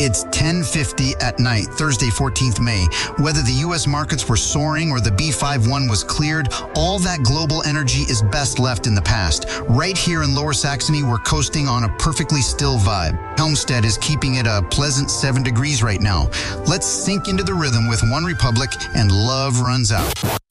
It's 10:50 at night, Thursday, 14th May. Whether the U.S. markets were soaring or the B51 was cleared, all that global energy is best left in the past. Right here in Lower Saxony, we're coasting on a perfectly still vibe. Helmstedt is keeping it a pleasant 7 degrees right now. Let's sink into the rhythm with One Republic and Love Runs Out.